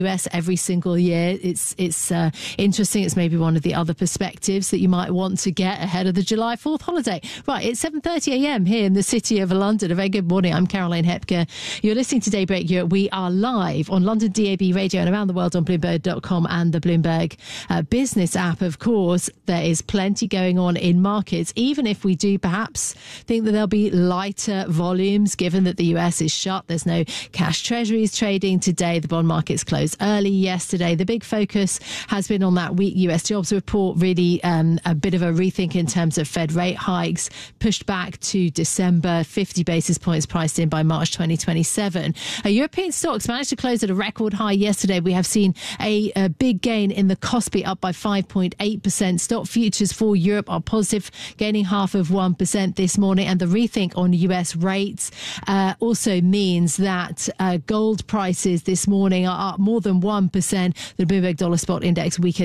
US every single year. It's interesting. It's maybe one of the other perspectives that you might want to get ahead of the July 4th holiday. Right, it's 7:30 a.m. here in the city of London. A very good morning. I'm Caroline Hepker. You're listening to Daybreak Europe. We are live on London DAB radio and around the world on Bloomberg.com and the Bloomberg business app. Of course, there is plenty going on in markets, even if we do perhaps think that there'll be lighter volumes given that the US is shut. There's no cash treasuries trading today. The bond market's closed early yesterday. The big focus has been on that weak US jobs report, really a bit of a rethink in terms of Fed rate hikes, pushed back to December, 50 basis points priced in by March 2027. European stocks managed to close at a record high yesterday. We have seen a big gain in the Kospi, up by 5.8%. Stock futures for Europe are positive, gaining 0.5% this morning. And the rethink on US rates also means that gold prices this morning are up more than 1%. The Bloomberg Dollar Spot Index weaker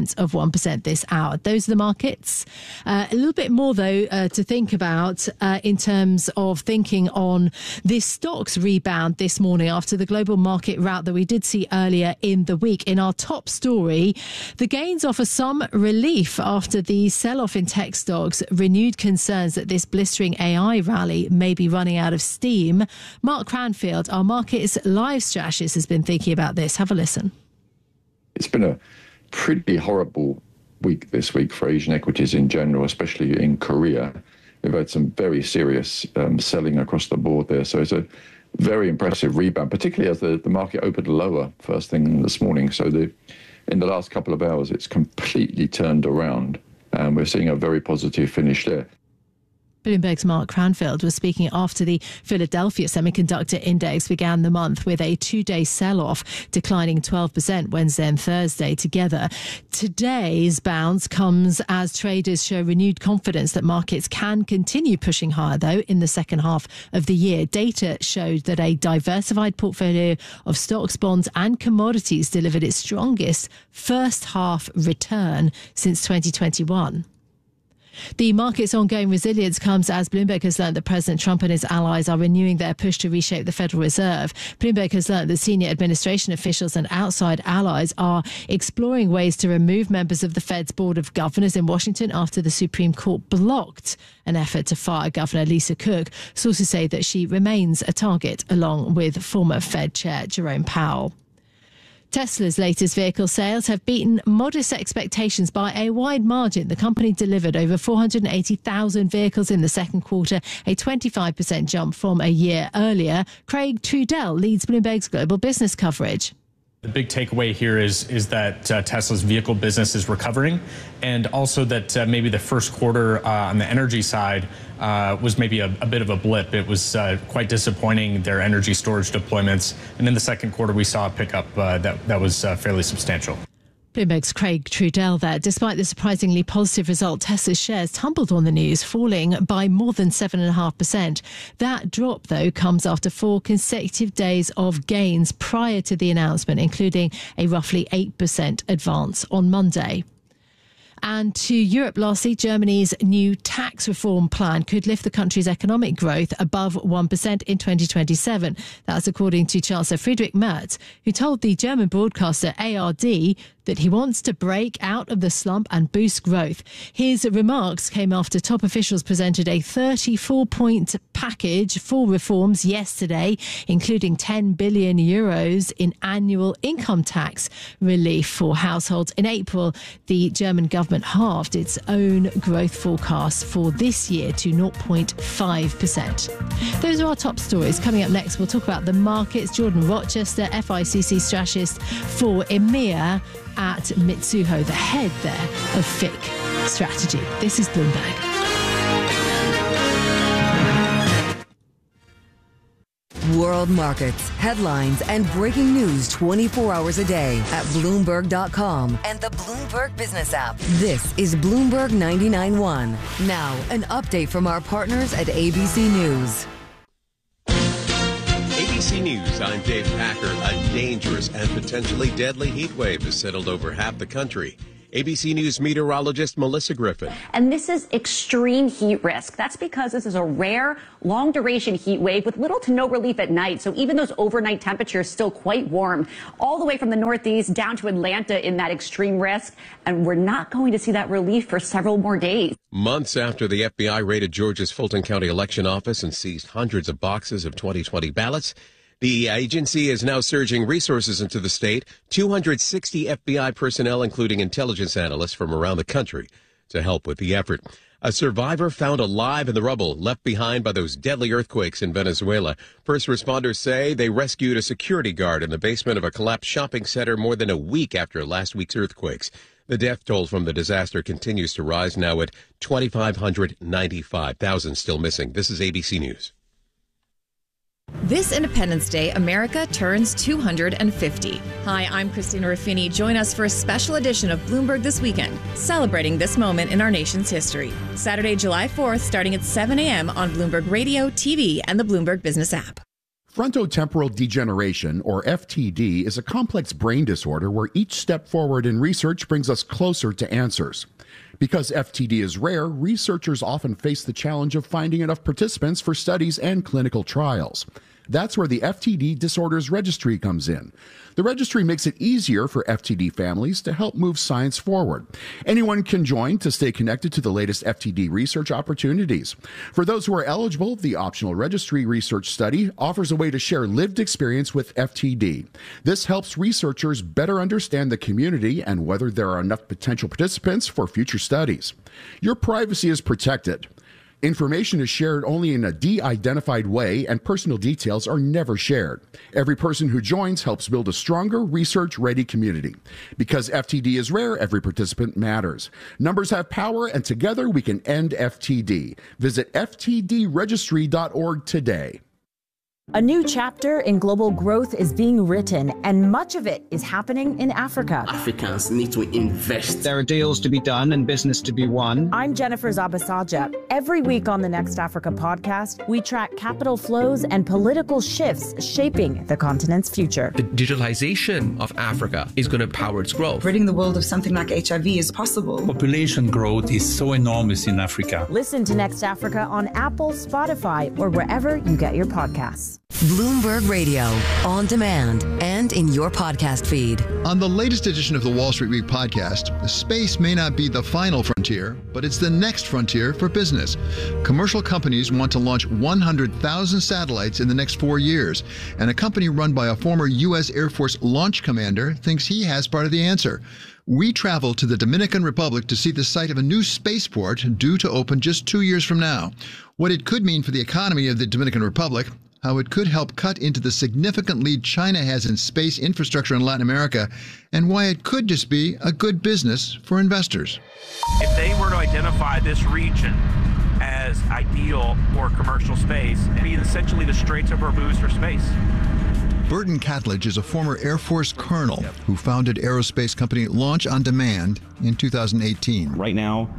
0.2% this hour. Those are the markets. A little bit more, though, to think about in terms of thinking on this stocks rebound this morning after the global market rout that we did see earlier in the week. In our top story, the gains offer some relief after the sell-off in tech stocks renewed concerns that this blistering AI rally may be running out of steam. Mark Cranfield, our markets live strategist, has been thinking about this. Have a listen. It's been a pretty horrible week this week for Asian equities in general, especially in Korea. We've had some very serious selling across the board there. So it's a very impressive rebound, particularly as the market opened lower first thing this morning. So in the last couple of hours, it's completely turned around. And we're seeing a very positive finish there. Bloomberg's Mark Cranfield was speaking after the Philadelphia Semiconductor Index began the month with a two-day sell-off, declining 12% Wednesday and Thursday together. Today's bounce comes as traders show renewed confidence that markets can continue pushing higher, though, in the second half of the year. Data showed that a diversified portfolio of stocks, bonds and commodities delivered its strongest first half return since 2021. The market's ongoing resilience comes as Bloomberg has learned that President Trump and his allies are renewing their push to reshape the Federal Reserve. Bloomberg has learned that senior administration officials and outside allies are exploring ways to remove members of the Fed's Board of Governors in Washington after the Supreme Court blocked an effort to fire Governor Lisa Cook. Sources say that she remains a target, along with former Fed Chair Jerome Powell. Tesla's latest vehicle sales have beaten modest expectations by a wide margin. The company delivered over 480,000 vehicles in the second quarter, a 25% jump from a year earlier. Craig Trudell leads Bloomberg's global business coverage. The big takeaway here is that Tesla's vehicle business is recovering, and also that maybe the first quarter on the energy side was maybe a bit of a blip. It was quite disappointing, their energy storage deployments, and in the second quarter we saw a pickup that was fairly substantial. Bloomberg's Craig Trudell there. Despite the surprisingly positive result, Tesla's shares tumbled on the news, falling by more than 7.5%. That drop, though, comes after 4 consecutive days of gains prior to the announcement, including a roughly 8% advance on Monday. And to Europe, lastly, Germany's new tax reform plan could lift the country's economic growth above 1% in 2027. That's according to Chancellor Friedrich Merz, who told the German broadcaster ARD that he wants to break out of the slump and boost growth. His remarks came after top officials presented a 34-point package for reforms yesterday, including 10 billion euros in annual income tax relief for households. In April, the German government halved its own growth forecast for this year to 0.5%. Those are our top stories. Coming up next, we'll talk about the markets. Jordan Rochester, FICC strategist for EMEA at Mitsuho, the head there of FIC strategy. This is Bloomberg. World markets, headlines, and breaking news 24 hours a day at Bloomberg.com and the Bloomberg Business app. This is Bloomberg 99.1. Now, an update from our partners at ABC News. ABC News, I'm Dave Packer. A dangerous and potentially deadly heat wave has settled over half the country. ABC News meteorologist Melissa Griffin. And this is extreme heat risk. That's because this is a rare, long-duration heat wave with little to no relief at night. So even those overnight temperatures still quite warm, all the way from the Northeast down to Atlanta in that extreme risk. And we're not going to see that relief for several more days. Months after the FBI raided Georgia's Fulton County election office and seized hundreds of boxes of 2020 ballots, the agency is now surging resources into the state, 260 FBI personnel, including intelligence analysts from around the country, to help with the effort. A survivor found alive in the rubble left behind by those deadly earthquakes in Venezuela. First responders say they rescued a security guard in the basement of a collapsed shopping center more than a week after last week's earthquakes. The death toll from the disaster continues to rise, now at 2,595,000 still missing. This is ABC News. This Independence Day, America turns 250. Hi, I'm Christina Ruffini. Join us for a special edition of Bloomberg This Weekend, celebrating this moment in our nation's history. Saturday, July 4th, starting at 7 a.m. on Bloomberg Radio, TV, and the Bloomberg Business app. Frontotemporal degeneration, or FTD, is a complex brain disorder where each step forward in research brings us closer to answers. Because FTD is rare, researchers often face the challenge of finding enough participants for studies and clinical trials. That's where the FTD Disorders Registry comes in. The registry makes it easier for FTD families to help move science forward. Anyone can join to stay connected to the latest FTD research opportunities. For those who are eligible, the optional registry research study offers a way to share lived experience with FTD. This helps researchers better understand the community and whether there are enough potential participants for future studies. Your privacy is protected. Information is shared only in a de-identified way, and personal details are never shared. Every person who joins helps build a stronger, research-ready community. Because FTD is rare, every participant matters. Numbers have power, and together we can end FTD. Visit ftdregistry.org today. A new chapter in global growth is being written, and much of it is happening in Africa. Africans need to invest. There are deals to be done and business to be won. I'm Jennifer Zabasaja. Every week on the Next Africa podcast, we track capital flows and political shifts shaping the continent's future. The digitalization of Africa is going to power its growth. Ridding the world of something like HIV is possible. Population growth is so enormous in Africa. Listen to Next Africa on Apple, Spotify, or wherever you get your podcasts. Bloomberg Radio, on demand and in your podcast feed. On the latest edition of the Wall Street Week podcast, space may not be the final frontier, but it's the next frontier for business. Commercial companies want to launch 100,000 satellites in the next 4 years, and a company run by a former U.S. Air Force launch commander thinks he has part of the answer. We travel to the Dominican Republic to see the site of a new spaceport due to open just 2 years from now. What it could mean for the economy of the Dominican Republic, how it could help cut into the significant lead China has in space infrastructure in Latin America, and why it could just be a good business for investors. If they were to identify this region as ideal for commercial space, it'd be essentially the Straits of Hormuz for space. Burton Catledge is a former Air Force colonel who founded aerospace company Launch on Demand in 2018. Right now,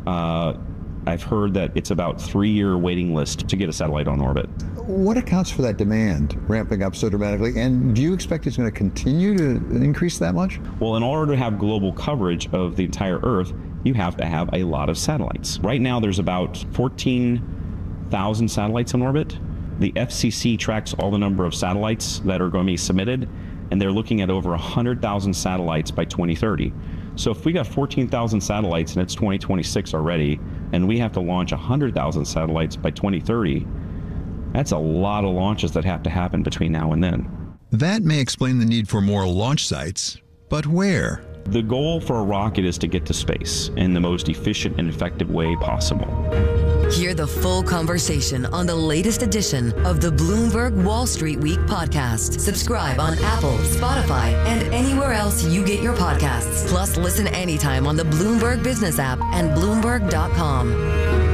I've heard that it's about 3-year waiting list to get a satellite on orbit. What accounts for that demand ramping up so dramatically? And do you expect it's going to continue to increase that much? Well, in order to have global coverage of the entire Earth, you have to have a lot of satellites. Right now, there's about 14,000 satellites on orbit. The FCC tracks all the number of satellites that are going to be submitted, and they're looking at over 100,000 satellites by 2030. So if we got 14,000 satellites and it's 2026 already, and we have to launch 100,000 satellites by 2030, that's a lot of launches that have to happen between now and then. That may explain the need for more launch sites, but where? The goal for a rocket is to get to space in the most efficient and effective way possible. Hear the full conversation on the latest edition of the Bloomberg Wall Street Week podcast. Subscribe on Apple, Spotify, and anywhere else you get your podcasts. Plus, listen anytime on the Bloomberg Business app and Bloomberg.com.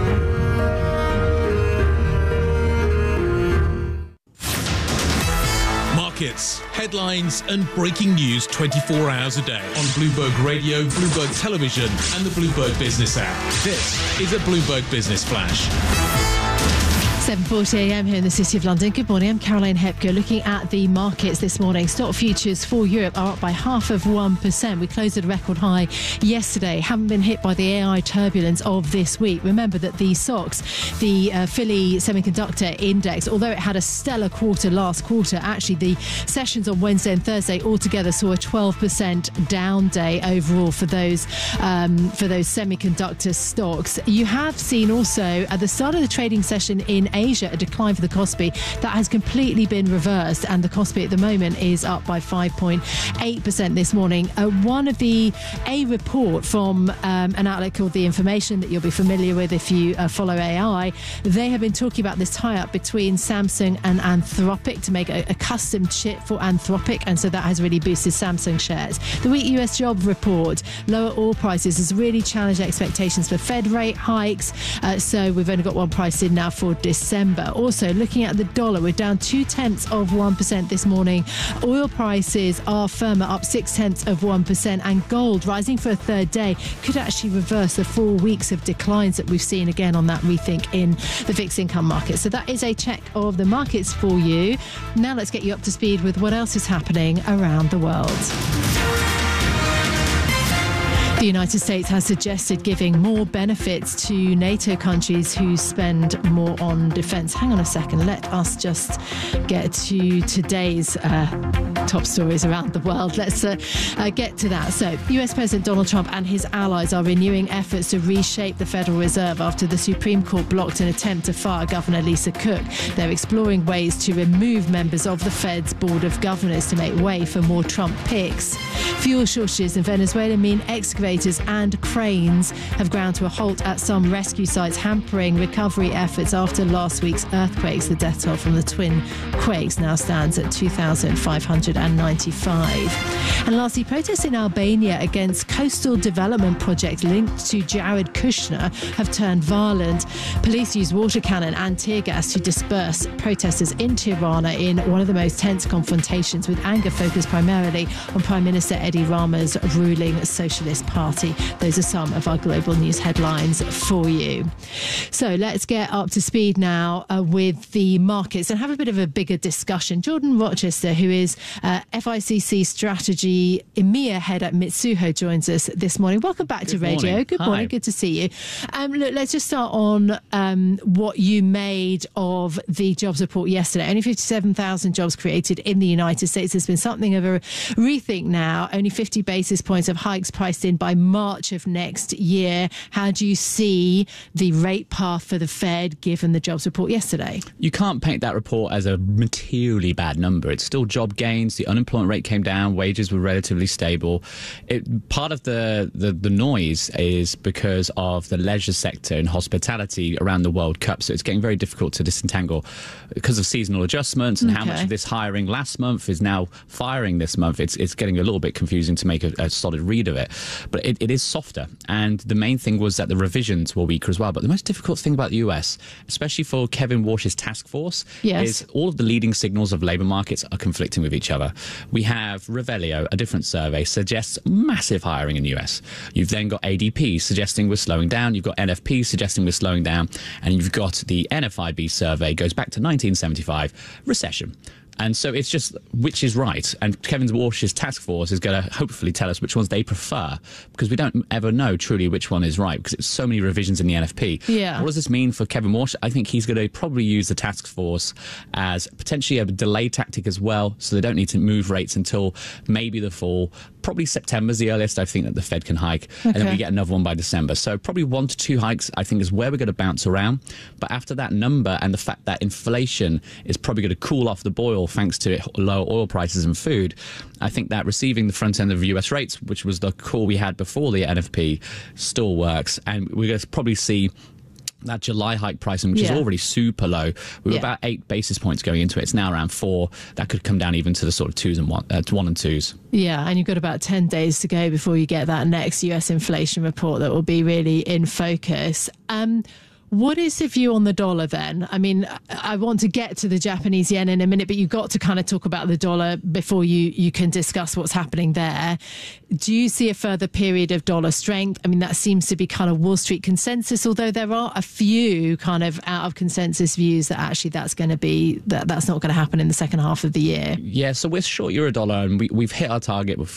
Markets, headlines, and breaking news 24 hours a day on Bloomberg Radio, Bloomberg Television, and the Bloomberg Business app. This is a Bloomberg Business Flash. 7:40 a.m. here in the City of London. Good morning, I'm Caroline Hepker. Looking at the markets this morning, stock futures for Europe are up by 0.5%. We closed at a record high yesterday. Haven't been hit by the AI turbulence of this week. Remember that the SOX, the Philly Semiconductor Index, although it had a stellar quarter last quarter, actually the sessions on Wednesday and Thursday altogether saw a 12% down day overall for those semiconductor stocks. You have seen also at the start of the trading session in Asia a decline for the Kospi that has completely been reversed, and the Kospi at the moment is up by 5.8% this morning. A report from an outlet called The Information that you'll be familiar with if you follow AI, they have been talking about this tie-up between Samsung and Anthropic to make a custom chip for Anthropic, and so that has really boosted Samsung shares. The weak US job report, lower oil prices has really challenged expectations for Fed rate hikes, so we've only got one price in now for December. Also, looking at the dollar, we're down 0.2% this morning. Oil prices are firmer, up 0.6%, and gold rising for a third day could actually reverse the 4 weeks of declines that we've seen again on that rethink in the fixed income market. So that is a check of the markets for you. Now let's get you up to speed with what else is happening around the world. The United States has suggested giving more benefits to NATO countries who spend more on defence. Hang on a second, let us just get to today's top stories around the world. Let's get to that. So, US President Donald Trump and his allies are renewing efforts to reshape the Federal Reserve after the Supreme Court blocked an attempt to fire Governor Lisa Cook. They're exploring ways to remove members of the Fed's Board of Governors to make way for more Trump picks. Fuel shortages in Venezuela mean excavators and cranes have ground to a halt at some rescue sites, hampering recovery efforts after last week's earthquakes. The death toll from the twin quakes now stands at 2,595. And lastly, protests in Albania against coastal development projects linked to Jared Kushner have turned violent. Police used water cannon and tear gas to disperse protesters in Tirana in one of the most tense confrontations, with anger focused primarily on Prime Minister Edi Rama's ruling Socialist Party. Those are some of our global news headlines for you. So let's get up to speed now with the markets and have a bit of a bigger discussion. Jordan Rochester, who is FICC Strategy EMEA head at Mitsuho, joins us this morning. Welcome back to radio. Morning. Good morning. Good to see you. Look, let's just start on what you made of the jobs report yesterday. Only 57,000 jobs created in the United States. There's been something of a rethink now. Only 50 basis points of hikes priced in by March of next year. How do you see the rate path for the Fed given the jobs report yesterday? You can't paint that report as a materially bad number. It's still job gains. The unemployment rate came down. Wages were relatively stable. Part of the noise is because of the leisure sector and hospitality around the World Cup. So it's getting very difficult to disentangle because of seasonal adjustments and how much of this hiring last month is now firing this month. It's getting a little bit confusing to make a solid read of it. But it is softer. And the main thing was that the revisions were weaker as well. But the most difficult thing about the US, especially for Kevin Walsh's task force, is all of the leading signals of labour markets are conflicting with each other. We have Revelio, a different survey, suggests massive hiring in the US. You've then got ADP suggesting we're slowing down. You've got NFP suggesting we're slowing down. And you've got the NFIB survey, goes back to 1975, recession. And so it's just which is right. And Kevin Walsh's task force is going to hopefully tell us which ones they prefer, because we don't ever know truly which one is right, because it's so many revisions in the NFP. Yeah. What does this mean for Kevin Walsh? I think he's going to probably use the task force as potentially a delay tactic as well, so they don't need to move rates until maybe the fall. Probably September's the earliest I think that the Fed can hike, and then we get another one by December. So probably 1 to 2 hikes I think is where we're going to bounce around. But after that number and the fact that inflation is probably going to cool off the boil thanks to lower oil prices and food, I think that receiving the front end of US rates, which was the call we had before the NFP, still works. And we're going to probably see that July hike pricing, which is already super low. We were about 8 basis points going into it. It's now around 4. That could come down even to the sort of 1 and 2s. Yeah, and you've got about 10 days to go before you get that next US inflation report that will be really in focus. What is the view on the dollar then? I mean, I want to get to the Japanese yen in a minute, but you've got to kind of talk about the dollar before you can discuss what's happening there. Do you see a further period of dollar strength? I mean, that seems to be kind of Wall Street consensus, although there are a few kind of out of consensus views that actually that's not going to happen in the second half of the year. Yeah, so we're short euro dollar, and we've hit our target with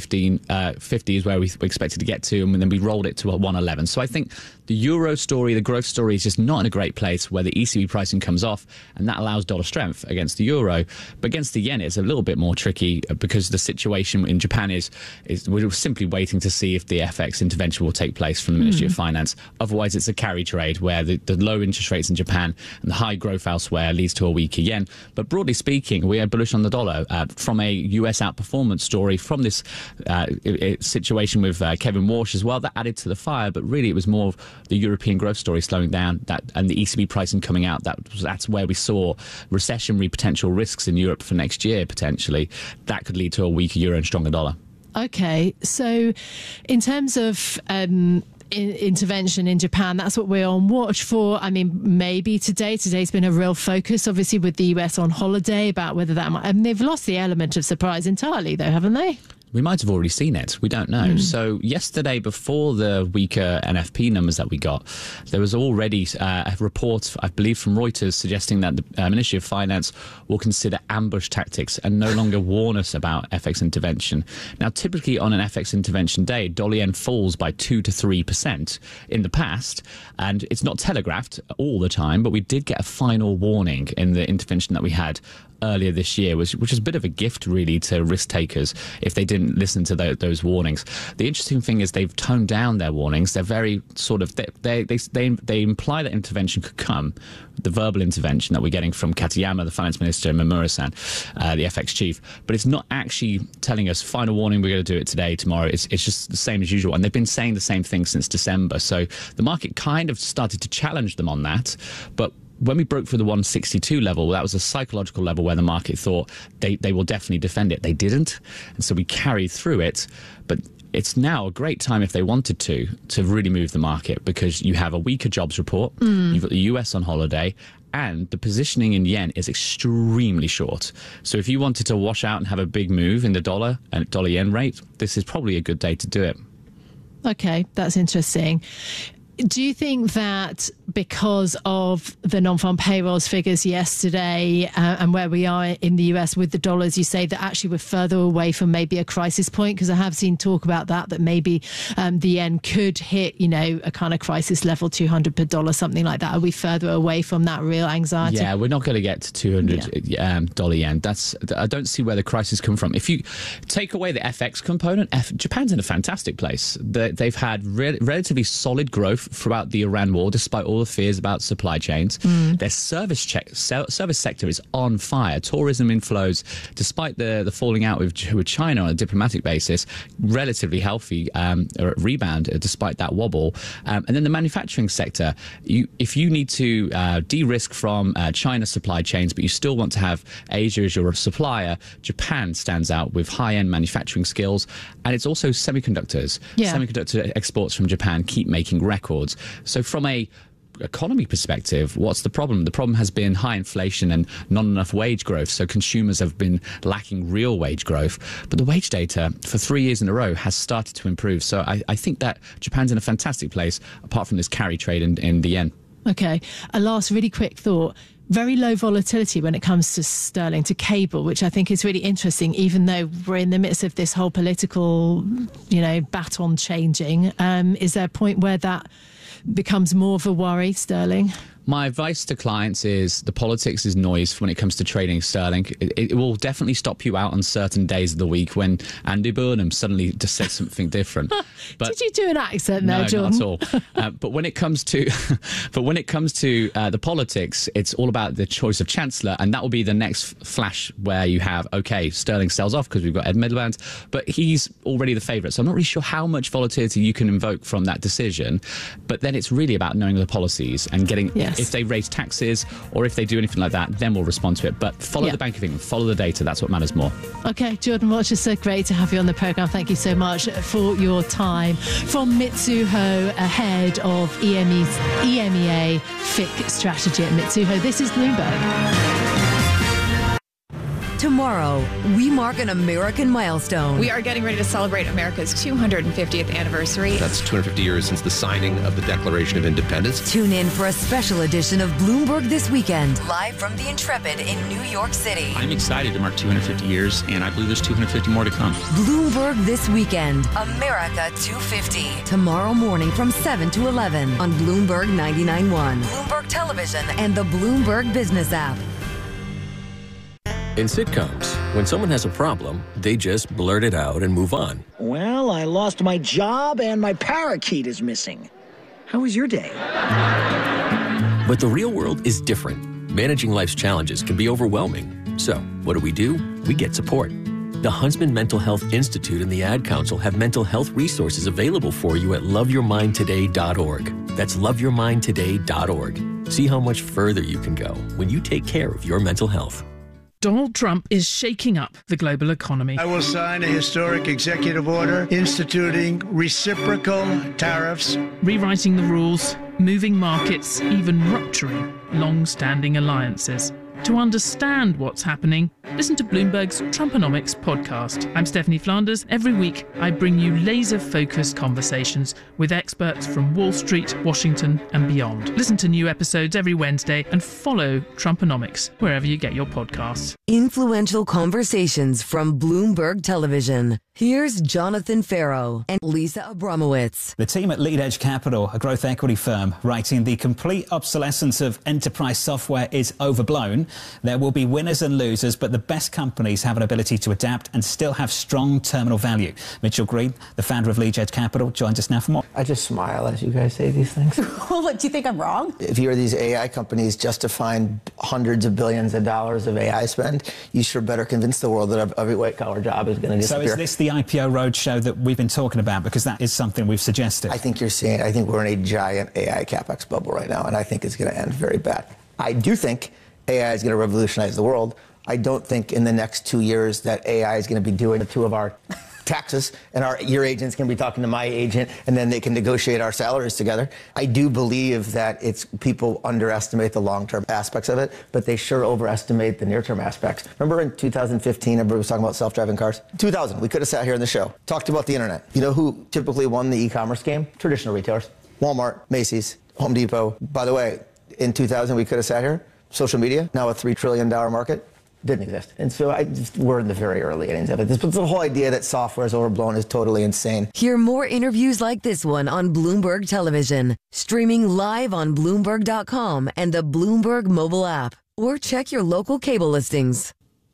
13.50 is where we expected to get to, and then we rolled it to 111. So I think the euro story, the growth story, is just not in a great place where the ECB pricing comes off, and that allows dollar strength against the euro. But against the yen, it's a little bit more tricky because the situation in Japan is we're simply waiting to see if the FX intervention will take place from the Ministry of Finance. Otherwise, it's a carry trade where the low interest rates in Japan and the high growth elsewhere leads to a weaker yen. But broadly speaking, we are bullish on the dollar from a US outperformance story from this situation with Kevin Walsh as well. That added to the fire, but really it was more of the European growth story slowing down and the ECB pricing coming out. That's where we saw recessionary potential risks in Europe for next year, potentially. That could lead to a weaker euro and stronger dollar. Okay, so in terms of intervention in Japan, that's what we're on watch for. I mean, maybe today's been a real focus, obviously, with the US on holiday about whether that might, and they've lost the element of surprise entirely, though, haven't they? We might have already seen it. We don't know. So yesterday, before the weaker NFP numbers that we got, there was already a report, I believe, from Reuters suggesting that the Ministry of Finance will consider ambush tactics and no longer warn us about FX intervention. Now, typically on an FX intervention day, dollar yen falls by 2 to 3% in the past, and it's not telegraphed all the time, but we did get a final warning in the intervention that we had earlier this year, which is a bit of a gift really to risk takers if they didn't listen to those warnings. The interesting thing is they've toned down their warnings. They're very sort of they imply that intervention could come, the verbal intervention that we're getting from Katayama, the finance minister, and Mamura-san, the FX chief, but it's not actually telling us final warning, we're going to do it today, tomorrow. It's just the same as usual, and they've been saying the same thing since December. So the market kind of started to challenge them on that, but when we broke through the 162 level, that was a psychological level where the market thought they will definitely defend it. They didn't, and so we carried through it. But it's now a great time, if they wanted to really move the market, because you have a weaker jobs report, you've got the US on holiday, and the positioning in yen is extremely short. So if you wanted to wash out and have a big move in the dollar and dollar yen rate, this is probably a good day to do it. Okay, that's interesting. Do you think that because of the non-farm payrolls figures yesterday and where we are in the US with the dollars, you say that actually we're further away from maybe a crisis point? Because I have seen talk about that maybe the yen could hit, a kind of crisis level, 200 per dollar, something like that. Are we further away from that real anxiety? Yeah, we're not going to get to 200 dollar yen. I don't see where the crisis come from. If you take away the FX component, Japan's in a fantastic place. They've had relatively solid growth throughout the Iran war, despite all the fears about supply chains. Their service sector is on fire. Tourism inflows, despite the falling out with China on a diplomatic basis, relatively healthy rebound despite that wobble. And then the manufacturing sector, if you need to de-risk from China supply chains, but you still want to have Asia as your supplier, Japan stands out with high-end manufacturing skills. And it's also semiconductors. Semiconductor exports from Japan keep making records. So from a economy perspective, what's the problem? The problem has been high inflation and not enough wage growth. So consumers have been lacking real wage growth. But the wage data for 3 years in a row has started to improve. So I think that Japan's in a fantastic place, apart from this carry trade in the yen. Okay. A last really quick thought. Very low volatility when it comes to sterling, to cable, which I think is really interesting, even though we're in the midst of this whole political, baton changing. Is there a point where that becomes more of a worry, sterling? My advice to clients is the politics is noise when it comes to trading sterling. It will definitely stop you out on certain days of the week when Andy Burnham suddenly just says something different. But did you do an accent there, Jordan? No, not at all. But when it comes to, the politics, it's all about the choice of chancellor, and that will be the next flash where you have sterling sells off because we've got Ed Miliband, but he's already the favourite. So I'm not really sure how much volatility you can invoke from that decision. But then it's really about knowing the policies and getting If they raise taxes or if they do anything like that, then we'll respond to it. But follow the Bank of England, follow the data. That's what matters more. Okay, Jordan Watch, it's so great to have you on the programme. Thank you so much for your time. From Mitsuho, ahead of EMEA FIC strategy at Mitsuho, this is Bloomberg. Tomorrow, we mark an American milestone. We are getting ready to celebrate America's 250th anniversary. That's 250 years since the signing of the Declaration of Independence. Tune in for a special edition of Bloomberg This Weekend, live from the Intrepid in New York City. I'm excited to mark 250 years, and I believe there's 250 more to come. Bloomberg This Weekend, America 250. Tomorrow morning from 7 to 11 on Bloomberg 99.1, Bloomberg Television, and the Bloomberg Business app. In sitcoms, when someone has a problem, they just blurt it out and move on. Well, I lost my job and my parakeet is missing. How was your day? But the real world is different. Managing life's challenges can be overwhelming. So, what do? We get support. The Huntsman Mental Health Institute and the Ad Council have mental health resources available for you at loveyourmindtoday.org. That's loveyourmindtoday.org. See how much further you can go when you take care of your mental health. Donald Trump is shaking up the global economy. I will sign a historic executive order instituting reciprocal tariffs, rewriting the rules, moving markets, even rupturing long-standing alliances. To understand what's happening, listen to Bloomberg's Trumponomics podcast. I'm Stephanie Flanders. Every week, I bring you laser-focused conversations with experts from Wall Street, Washington, and beyond. Listen to new episodes every Wednesday and follow Trumponomics wherever you get your podcasts. Influential conversations from Bloomberg Television. Here's Jonathan Farrow and Lisa Abramowitz. The team at LeadEdge Capital, a growth equity firm, writing the complete obsolescence of enterprise software is overblown. There will be winners and losers, but the best companies have an ability to adapt and still have strong terminal value. Mitchell Green, the founder of LeadEdge Capital, joins us now for more. I just smile as you guys say these things. Well, do you think I'm wrong? If you hear these AI companies justifying hundreds of billions of dollars of AI spend, you sure better convince the world that every white-collar job is going to disappear. So is this the IPO roadshow that we've been talking about? Because that is something we've suggested. I think we're in a giant AI capex bubble right now, and I think it's going to end very bad. I do think AI is going to revolutionize the world. I don't think in the next 2 years that AI is going to be doing the two of our taxes, and your agent's going to be talking to my agent, and then they can negotiate our salaries together. I do believe that people underestimate the long-term aspects of it, but they sure overestimate the near-term aspects. Remember in 2015, everybody was talking about self-driving cars? 2000, we could have sat here in the show, talked about the internet. You know who typically won the e-commerce game? Traditional retailers. Walmart, Macy's, Home Depot. By the way, in 2000, we could have sat here. Social media, now a $3 trillion market. Didn't exist. And so we're in the very early innings of it. But the whole idea that software is overblown is totally insane. Hear more interviews like this one on Bloomberg Television, streaming live on Bloomberg.com and the Bloomberg mobile app, or check your local cable listings.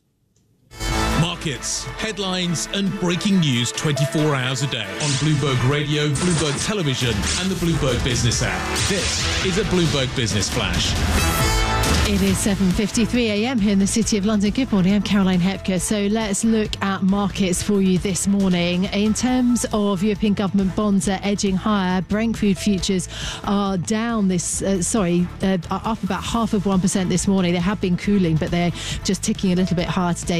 Markets, headlines, and breaking news 24 hours a day on Bloomberg Radio, Bloomberg Television, and the Bloomberg Business app. This is a Bloomberg Business Flash. It is 7:53 a.m. here in the City of London. Good morning, I'm Caroline Hepker. So let's look at markets for you this morning. In terms of European government bonds, are edging higher. Brent crude futures are down are up about 0.5% this morning. They have been cooling, but they're just ticking a little bit higher today,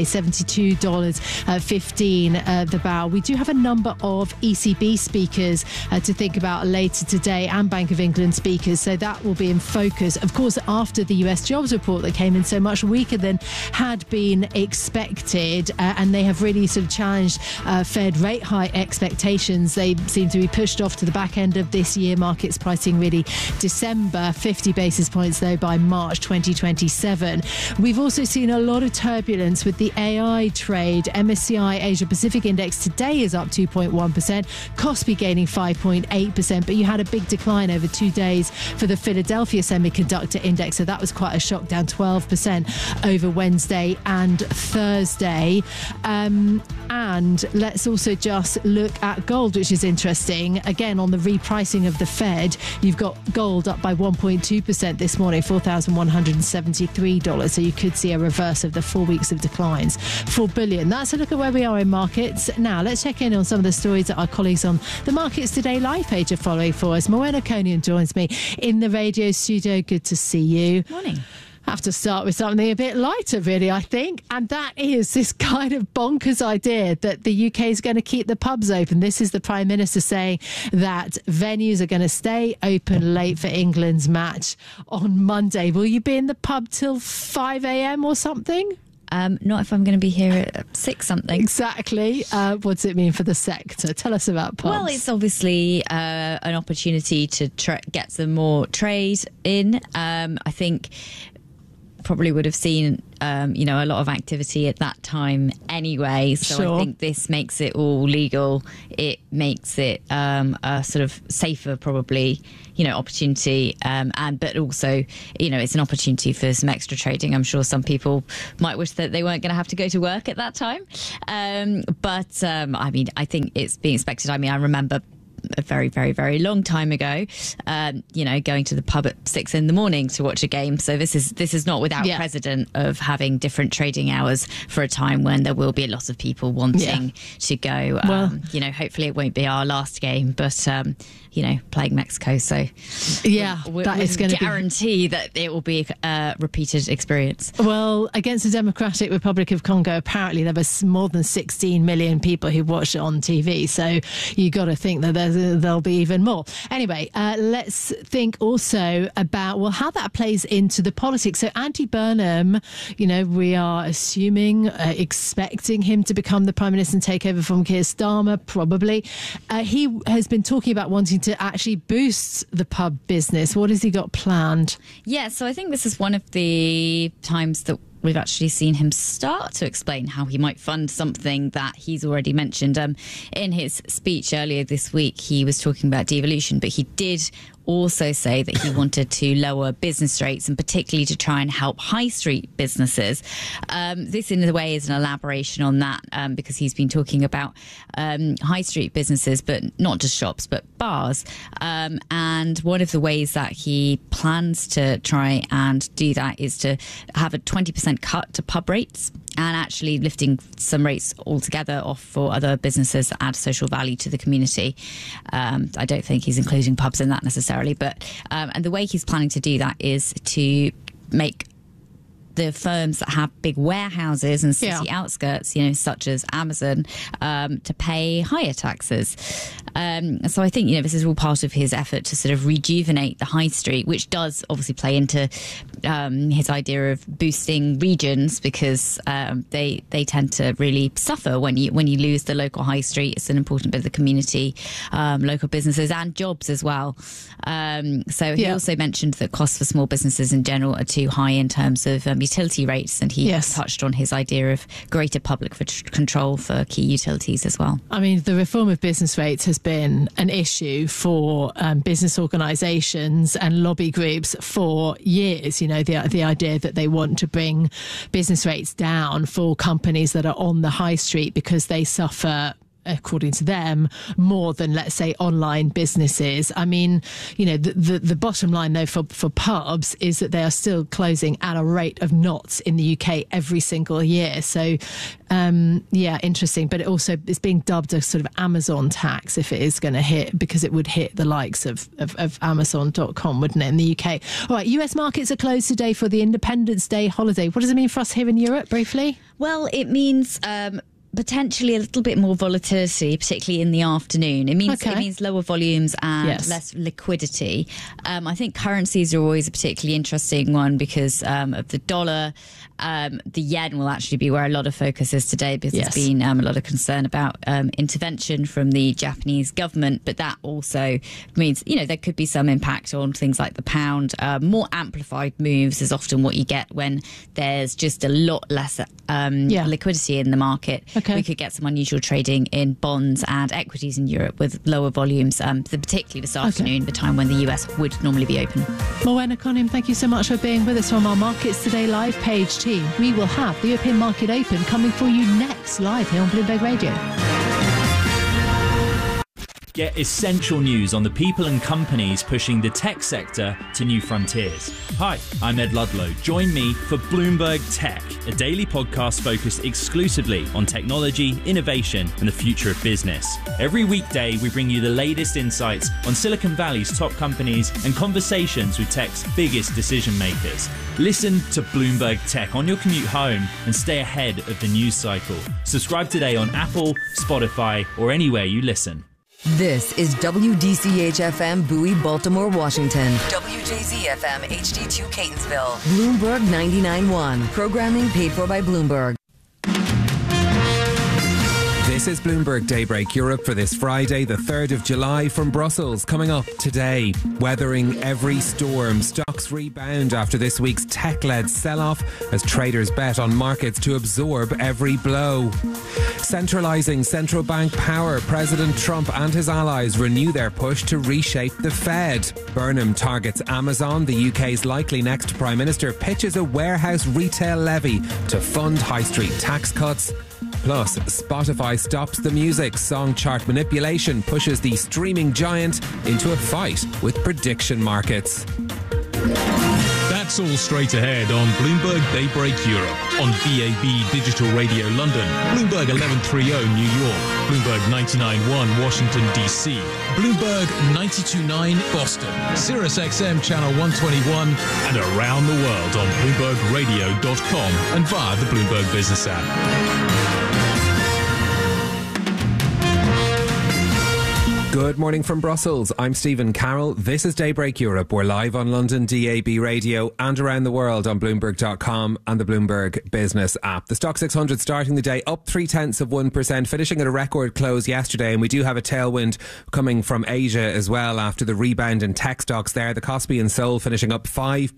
$72.15 the barrel. We do have a number of ECB speakers to think about later today, and Bank of England speakers, so that will be in focus. Of course, after the US jobs report that came in so much weaker than had been expected, and they have really sort of challenged Fed rate hike expectations. They seem to be pushed off to the back end of this year. Markets pricing really December, 50 basis points though by March 2027. We've also seen a lot of turbulence with the AI trade. MSCI Asia Pacific Index today is up 2.1%, Kospi gaining 5.8%, but you had a big decline over 2 days for the Philadelphia Semiconductor Index, so that was quite quite a shock, down 12% over Wednesday and Thursday. And let's also just look at gold, which is interesting. Again, on the repricing of the Fed, you've got gold up by 1.2% this morning, $4,173. So you could see a reverse of the 4 weeks of declines. $4 billion. That's a look at where we are in markets. Now, let's check in on some of the stories that our colleagues on the Markets Today live page are following for us. Morena Conian joins me in the radio studio. Good to see you. Morning. I have to start with something a bit lighter, really, I think, and that is this kind of bonkers idea that the UK is going to keep the pubs open. This is the Prime Minister saying that venues are going to stay open late for England's match on Monday. Will you be in the pub till 5 a.m. or something? Not if I'm going to be here at 6 something. Exactly. What does it mean for the sector? Tell us about pubs. Well, it's obviously an opportunity to get some more trade in. I think probably would have seen, a lot of activity at that time anyway. So sure. I think this makes it all legal. It makes it a sort of safer, probably, opportunity. But also, it's an opportunity for some extra trading. I'm sure some people might wish that they weren't going to have to go to work at that time. I think it's being expected. I remember a very, very, very long time ago, going to the pub at 6 a.m. to watch a game. So this is not without precedent of having different trading hours for a time when there will be a lot of people wanting to go. Hopefully it won't be our last game, but playing Mexico. So that is going to guarantee that it will be a repeated experience. Well, against the Democratic Republic of Congo, apparently there was more than 16 million people who watched it on TV. So you got to think that there'll be even more. Anyway, let's think also about, how that plays into the politics. So Andy Burnham, we are assuming, expecting him to become the Prime Minister and take over from Keir Starmer, probably. He has been talking about wanting to actually boost the pub business. What has he got planned? Yeah, so I think this is one of the times that we've actually seen him start to explain how he might fund something that he's already mentioned. In his speech earlier this week, he was talking about devolution, but he did also say that he wanted to lower business rates, and particularly to try and help high street businesses. This, in a way, is an elaboration on that, because he's been talking about high street businesses, but not just shops, but bars. And one of the ways that he plans to try and do that is to have a 20% cut to pub rates, and actually lifting some rates altogether off for other businesses that add social value to the community. I don't think he's including pubs in that necessarily, but and the way he's planning to do that is to make the firms that have big warehouses and city outskirts, such as Amazon, to pay higher taxes. So I think, this is all part of his effort to sort of rejuvenate the high street, which does obviously play into his idea of boosting regions, because they tend to really suffer when you lose the local high street. It's an important bit of the community, local businesses and jobs as well. So he also mentioned that costs for small businesses in general are too high in terms of utility rates, and he touched on his idea of greater public control for key utilities as well. The reform of business rates has been an issue for business organisations and lobby groups for years. The idea that they want to bring business rates down for companies that are on the high street because they suffer, according to them, more than, let's say, online businesses. The bottom line, though, for pubs is that they are still closing at a rate of knots in the UK every single year. So, interesting. But it also is being dubbed a sort of Amazon tax if it is going to hit, because it would hit the likes of Amazon.com, wouldn't it, in the UK? All right, US markets are closed today for the Independence Day holiday. What does it mean for us here in Europe, briefly? Well, it means potentially a little bit more volatility, particularly in the afternoon. It means lower volumes and less liquidity. I think currencies are always a particularly interesting one because of the dollar. The yen will actually be where a lot of focus is today, because there's been a lot of concern about intervention from the Japanese government, but that also means, there could be some impact on things like the pound. More amplified moves is often what you get when there's just a lot less liquidity in the market. we could get some unusual trading in bonds and equities in Europe with lower volumes, particularly this afternoon, the time when the US would normally be open. Morwenna Conim, thank you so much for being with us from our Markets Today live page team. We will have the European Market Open coming for you next, live here on Bloomberg Radio. Get essential news on the people and companies pushing the tech sector to new frontiers. Hi, I'm Ed Ludlow. Join me for Bloomberg Tech, a daily podcast focused exclusively on technology, innovation, and the future of business. Every weekday, we bring you the latest insights on Silicon Valley's top companies and conversations with tech's biggest decision makers. Listen to Bloomberg Tech on your commute home and stay ahead of the news cycle. Subscribe today on Apple, Spotify, or anywhere you listen. This is WDCH-FM Bowie, Baltimore, Washington. WJZ-FM HD2 Catonsville. Bloomberg 99.1. Programming paid for by Bloomberg. This is Bloomberg Daybreak Europe for this Friday, the 3rd of July from Brussels. Coming up today, weathering every storm. Stocks rebound after this week's tech-led sell-off as traders bet on markets to absorb every blow. Centralising central bank power, President Trump and his allies renew their push to reshape the Fed. Burnham targets Amazon. The UK's likely next Prime Minister pitches a warehouse retail levy to fund high street tax cuts. Plus, Spotify stops the music. Song chart manipulation pushes the streaming giant into a fight with prediction markets. That's all straight ahead on Bloomberg Daybreak Europe, on DAB Digital Radio London, Bloomberg 1130 New York, Bloomberg 99.1 Washington DC, Bloomberg 92.9 Boston, Sirius XM Channel 121, and around the world on BloombergRadio.com and via the Bloomberg Business app. Good morning from Brussels. I'm Stephen Carroll. This is Daybreak Europe. We're live on London DAB radio and around the world on Bloomberg.com and the Bloomberg Business app. The Stock 600 starting the day up 0.3%, finishing at a record close yesterday. And we do have a tailwind coming from Asia as well after the rebound in tech stocks there. The Kospi and Seoul finishing up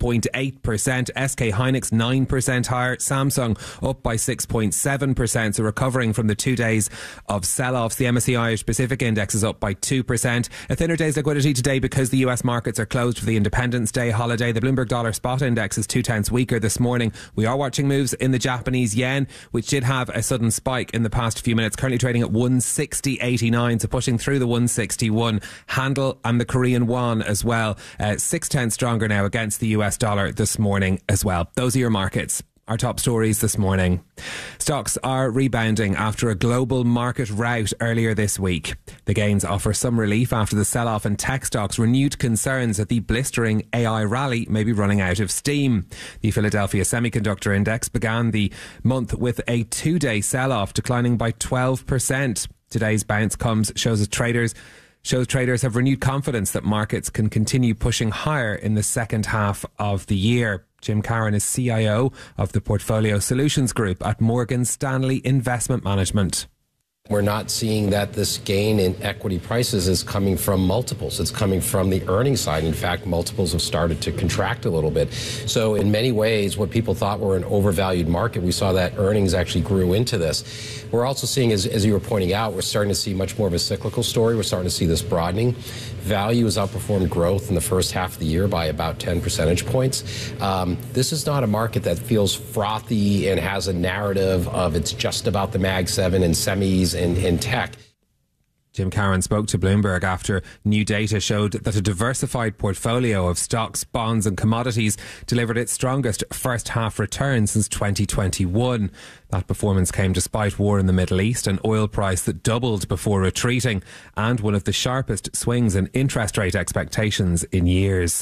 5.8%. SK Hynix 9% higher. Samsung up by 6.7%. So recovering from the 2 days of sell-offs. The MSCI Irish Pacific Index is up by 2%. A thinner day's liquidity today because the US markets are closed for the Independence Day holiday. The Bloomberg Dollar Spot Index is 0.2 weaker this morning. We are watching moves in the Japanese yen, which did have a sudden spike in the past few minutes, currently trading at 160.89, so pushing through the 161 handle, and the Korean won as well, 0.6 stronger now against the US dollar this morning as well. Those are your markets. Our top stories this morning. Stocks are rebounding after a global market rout earlier this week. The gains offer some relief after the sell-off in tech stocks renewed concerns that the blistering AI rally may be running out of steam. The Philadelphia Semiconductor Index began the month with a 2-day sell-off, declining by 12%. Today's bounce shows traders have renewed confidence that markets can continue pushing higher in the second half of the year. Jim Caron is CIO of the Portfolio Solutions Group at Morgan Stanley Investment Management. We're not seeing that this gain in equity prices is coming from multiples. It's coming from the earnings side. In fact, multiples have started to contract a little bit. So in many ways, what people thought were an overvalued market, we saw that earnings actually grew into this. We're also seeing, as you were pointing out, we're starting to see much more of a cyclical story. We're starting to see this broadening. Value has outperformed growth in the first half of the year by about 10 percentage points. This is not a market that feels frothy and has a narrative of it's just about the Mag 7 and semis and tech. Jim Caron spoke to Bloomberg after new data showed that a diversified portfolio of stocks, bonds and commodities delivered its strongest first half return since 2021. That performance came despite war in the Middle East, an oil price that doubled before retreating, and one of the sharpest swings in interest rate expectations in years.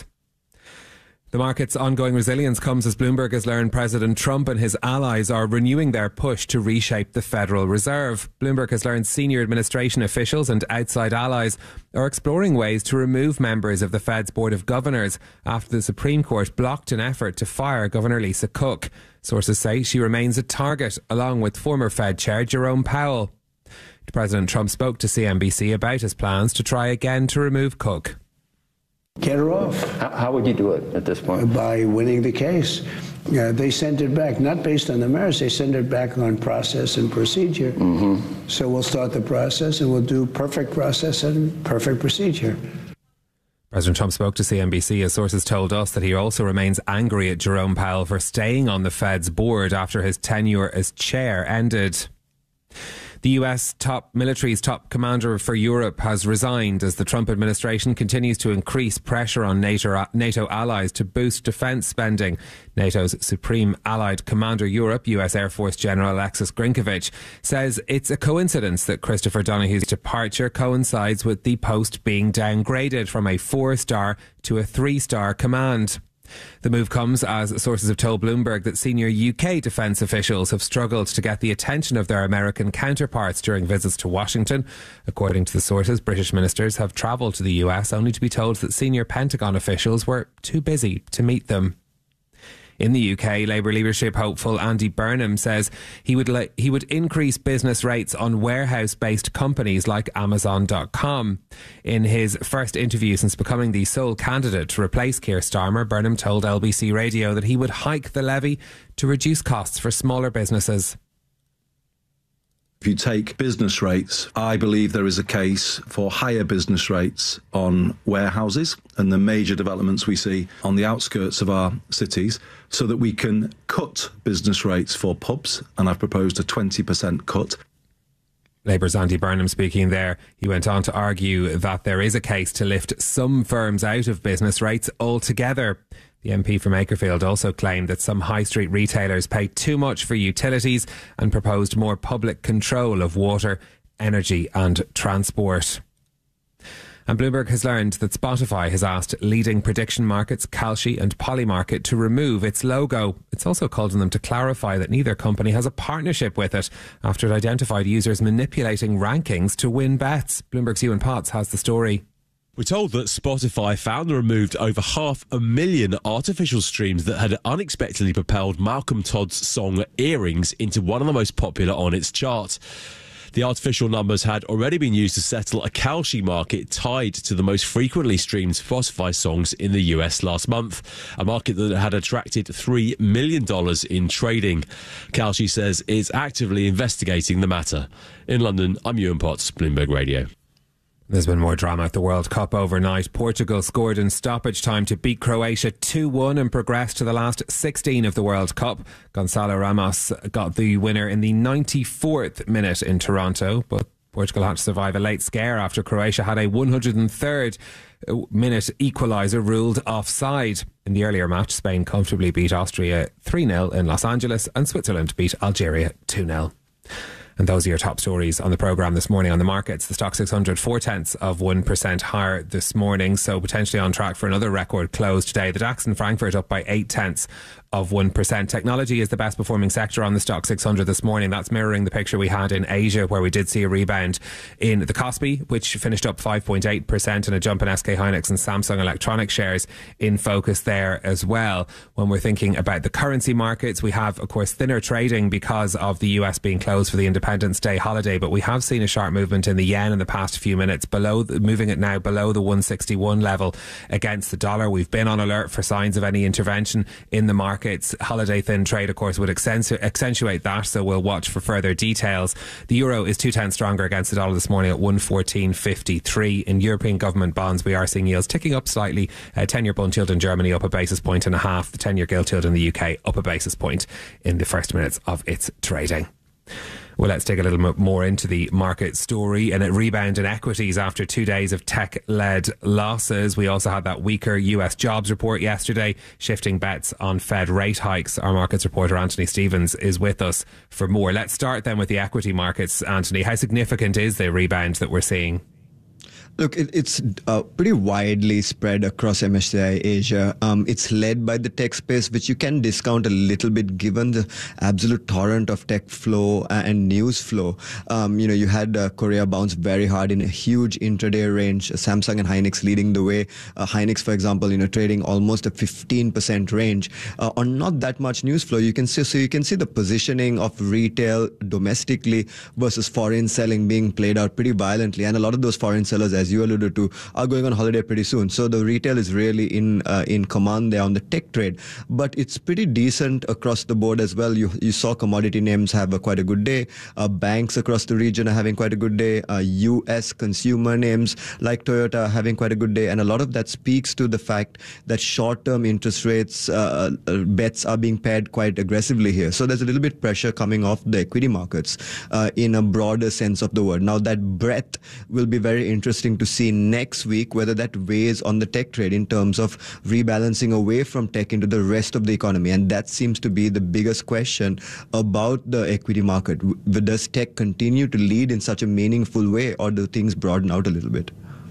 The market's ongoing resilience comes as Bloomberg has learned President Trump and his allies are renewing their push to reshape the Federal Reserve. Bloomberg has learned senior administration officials and outside allies are exploring ways to remove members of the Fed's Board of Governors after the Supreme Court blocked an effort to fire Governor Lisa Cook. Sources say she remains a target, along with former Fed Chair Jerome Powell. President Trump spoke to CNBC about his plans to try again to remove Cook. Get her off. How would you do it at this point? By winning the case. Yeah, they sent it back, not based on the merits, they sent it back on process and procedure. So we'll start the process and we'll do perfect process and perfect procedure. President Trump spoke to CNBC as sources told us that he also remains angry at Jerome Powell for staying on the Fed's board after his tenure as chair ended. The US military's top commander for Europe has resigned as the Trump administration continues to increase pressure on NATO allies to boost defence spending. NATO's Supreme Allied Commander Europe, US Air Force General Alexis Grinkovich, says it's a coincidence that Christopher Donahue's departure coincides with the post being downgraded from a 4-star to a 3-star command. The move comes as sources have told Bloomberg that senior UK defence officials have struggled to get the attention of their American counterparts during visits to Washington. According to the sources, British ministers have travelled to the US only to be told that senior Pentagon officials were too busy to meet them. In the UK, Labour leadership hopeful Andy Burnham says he would increase business rates on warehouse-based companies like Amazon.com. In his first interview since becoming the sole candidate to replace Keir Starmer, Burnham told LBC Radio that he would hike the levy to reduce costs for smaller businesses. If you take business rates, I believe there is a case for higher business rates on warehouses and the major developments we see on the outskirts of our cities, so that we can cut business rates for pubs, and I've proposed a 20% cut. Labour's Andy Burnham speaking there. He went on to argue that there is a case to lift some firms out of business rates altogether. The MP from Makerfield also claimed that some high street retailers pay too much for utilities and proposed more public control of water, energy and transport. And Bloomberg has learned that Spotify has asked leading prediction markets Kalshi and Polymarket to remove its logo. It's also called on them to clarify that neither company has a partnership with it after it identified users manipulating rankings to win bets. Bloomberg's Ewan Potts has the story. We're told that Spotify found and removed over 500,000 artificial streams that had unexpectedly propelled Malcolm Todd's song Earrings into one of the most popular on its chart. The artificial numbers had already been used to settle a Kalshi market tied to the most frequently streamed Spotify songs in the US last month, a market that had attracted $3 million in trading. Kalshi says it's actively investigating the matter. In London, I'm Ewan Potts, Bloomberg Radio. There's been more drama at the World Cup overnight. Portugal scored in stoppage time to beat Croatia 2-1 and progress to the last 16 of the World Cup. Gonçalo Ramos got the winner in the 94th minute in Toronto, but Portugal had to survive a late scare after Croatia had a 103rd minute equaliser ruled offside. In the earlier match, Spain comfortably beat Austria 3-0 in Los Angeles and Switzerland beat Algeria 2-0. And those are your top stories on the programme this morning. On the markets, the Stock 600 0.4% higher this morning, so potentially on track for another record close today. The DAX in Frankfurt up by 0.8%. Technology is the best performing sector on the Stock 600 this morning. That's mirroring the picture we had in Asia, where we did see a rebound in the Kospi, which finished up 5.8%, and a jump in SK Hynix and Samsung Electronics shares in focus there as well. When we're thinking about the currency markets, we have, of course, thinner trading because of the US being closed for the Independence Day holiday, but we have seen a sharp movement in the yen in the past few minutes, moving it now below the 161 level against the dollar. We've been on alert for signs of any intervention in the markets. Holiday thin trade, of course, would accentuate that, so we'll watch for further details. The euro is 2 cents stronger against the dollar this morning at 114.53. In European government bonds, we are seeing yields ticking up slightly. 10-year bond yield in Germany up 1.5 basis points. The 10-year gilt yield in the UK up 1 basis point in the first minutes of its trading. Well, let's dig a little bit more into the market story. And it rebound in equities after 2 days of tech-led losses. We also had that weaker US jobs report yesterday, shifting bets on Fed rate hikes. Our markets reporter Anthony Stevens is with us for more. Let's start then with the equity markets. Anthony, how significant is the rebound that we're seeing? Look, it's pretty widely spread across MSCI Asia. It's led by the tech space, which you can discount a little bit given the absolute torrent of tech flow and news flow. You had Korea bounce very hard in a huge intraday range. Samsung and Hynix leading the way. Hynix, for example, trading almost a 15% range on not that much news flow. You can see the positioning of retail domestically versus foreign selling being played out pretty violently, and a lot of those foreign sellers, as as you alluded to, are going on holiday pretty soon. So the retail is really in command there on the tech trade. But it's pretty decent across the board as well. You saw commodity names have quite a good day. Banks across the region are having quite a good day. U.S. consumer names like Toyota are having quite a good day. And a lot of that speaks to the fact that short-term interest rates bets are being paired quite aggressively here. So there's a little bit pressure coming off the equity markets in a broader sense of the word. Now that breadth will be very interesting to see next week, whether that weighs on the tech trade in terms of rebalancing away from tech into the rest of the economy. And that seems to be the biggest question about the equity market. Does tech continue to lead in such a meaningful way, or do things broaden out a little bit?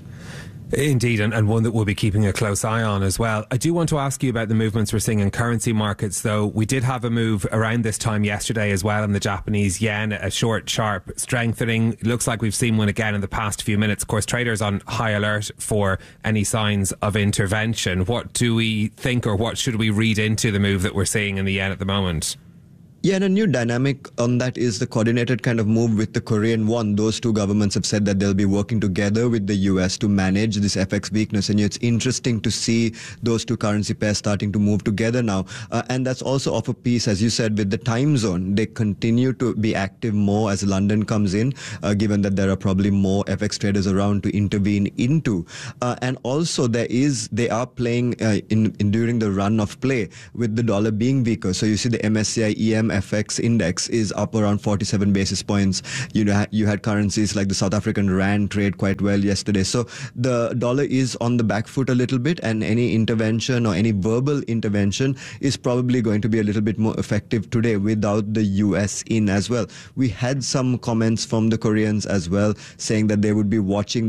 Indeed, and one that we'll be keeping a close eye on as well. I do want to ask you about the movements we're seeing in currency markets, though. We did have a move around this time yesterday as well in the Japanese yen, a short, sharp strengthening. It looks like we've seen one again in the past few minutes. Of course, traders on high alert for any signs of intervention. What do we think, or what should we read into the move that we're seeing in the yen at the moment? Yeah, and a new dynamic on that is the coordinated kind of move with the Korean won. Those two governments have said that they'll be working together with the US to manage this FX weakness. And it's interesting to see those two currency pairs starting to move together now. And that's also of a piece, as you said, with the time zone. They continue to be active more as London comes in, given that there are probably more FX traders around to intervene into. And also they are playing during the run of play with the dollar being weaker. So you see the MSCI EM FX index is up around 47 basis points. You had currencies like the South African rand trade quite well yesterday. So the dollar is on the back foot a little bit, and any intervention or any verbal intervention is probably going to be a little bit more effective today without the US in as well. We had some comments from the Koreans as well saying that they would be watching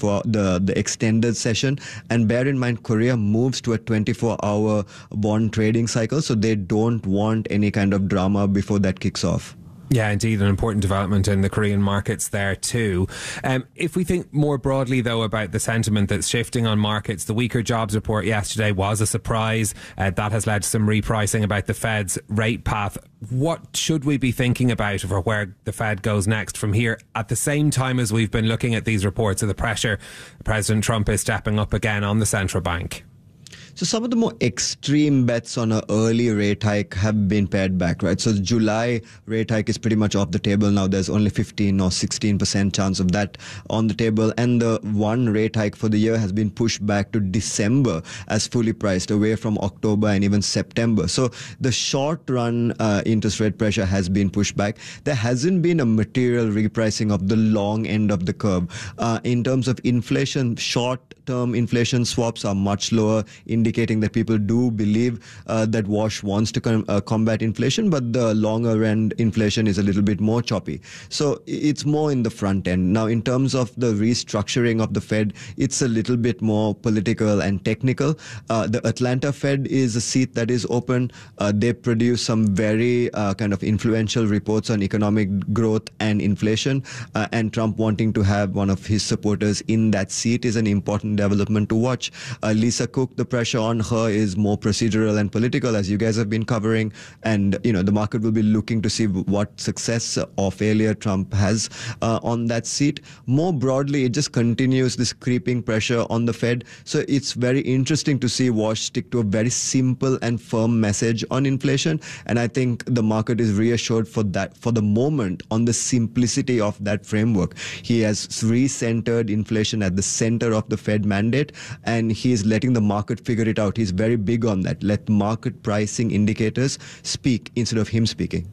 the extended session. And bear in mind, Korea moves to a 24-hour bond trading cycle, so they don't want any kind of drama before that kicks off. Yeah, indeed, an important development in the Korean markets there too. If we think more broadly, though, about the sentiment that's shifting on markets, the weaker jobs report yesterday was a surprise. That has led to some repricing about the Fed's rate path. What should we be thinking about for where the Fed goes next from here, at the same time as we've been looking at these reports of the pressure President Trump is stepping up again on the central bank? So some of the more extreme bets on an early rate hike have been pared back, right? So the July rate hike is pretty much off the table now. There's only 15 or 16% chance of that on the table. And the one rate hike for the year has been pushed back to December as fully priced, away from October and even September. So the short run interest rate pressure has been pushed back. There hasn't been a material repricing of the long end of the curve. In terms of inflation, short-term inflation swaps are much lower, indicating that people do believe that Wash wants to combat inflation, but the longer end inflation is a little bit more choppy. So it's more in the front end. Now, in terms of the restructuring of the Fed, it's a little bit more political and technical. The Atlanta Fed is a seat that is open. They produce some very kind of influential reports on economic growth and inflation, and Trump wanting to have one of his supporters in that seat is an important development to watch. Lisa Cook, the pressure on her is more procedural and political, as you guys have been covering, and the market will be looking to see what success or failure Trump has on that seat. More broadly, it just continues this creeping pressure on the Fed. So it's very interesting to see Wash stick to a very simple and firm message on inflation, and I think the market is reassured for that for the moment on the simplicity of that framework. He has recentered inflation at the center of the Fed mandate, and he is letting the market figure it out. He's very big on that. Let market pricing indicators speak instead of him speaking.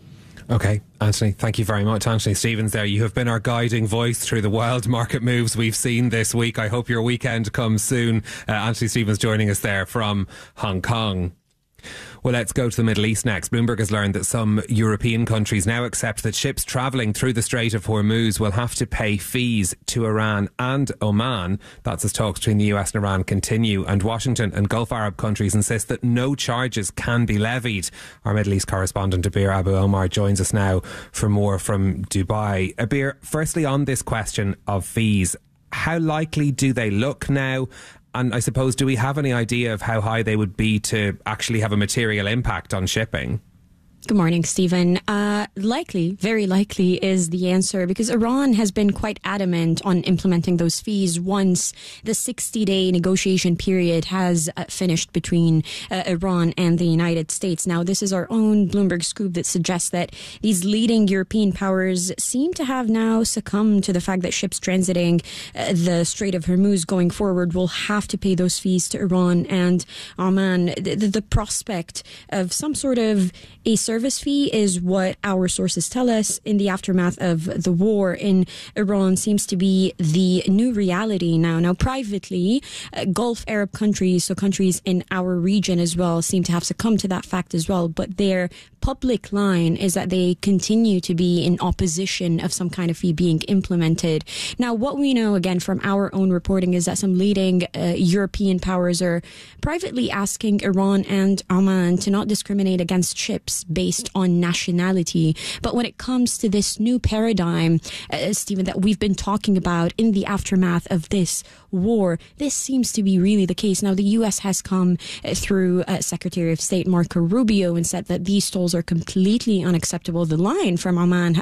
Okay, Anthony, thank you very much. Anthony Stevens there. You have been our guiding voice through the wild market moves we've seen this week. I hope your weekend comes soon. Anthony Stevens joining us there from Hong Kong. Well, let's go to the Middle East next. Bloomberg has learned that some European countries now accept that ships travelling through the Strait of Hormuz will have to pay fees to Iran and Oman. That's as talks between the US and Iran continue. And Washington and Gulf Arab countries insist that no charges can be levied. Our Middle East correspondent, Abir Abu Omar, joins us now for more from Dubai. Abir, firstly on this question of fees, how likely do they look now? And I suppose, do we have any idea of how high they would be to actually have a material impact on shipping? Good morning, Stephen. Likely, very likely is the answer, because Iran has been quite adamant on implementing those fees once the 60-day negotiation period has finished between Iran and the United States. Now, this is our own Bloomberg scoop that suggests that these leading European powers seem to have now succumbed to the fact that ships transiting the Strait of Hormuz going forward will have to pay those fees to Iran and Oman. The prospect of some sort of a service fee is what our sources tell us in the aftermath of the war in Iran seems to be the new reality now. Now, privately, Gulf Arab countries, so countries in our region as well, seem to have succumbed to that fact as well. But their public line is that they continue to be in opposition of some kind of fee being implemented. Now, what we know, again, from our own reporting is that some leading European powers are privately asking Iran and Oman to not discriminate against ships based on nationality. But when it comes to this new paradigm, Stephen, that we've been talking about in the aftermath of this war, this seems to be really the case. Now, the U.S. has come through Secretary of State Marco Rubio and said that these tolls are completely unacceptable. The line from Oman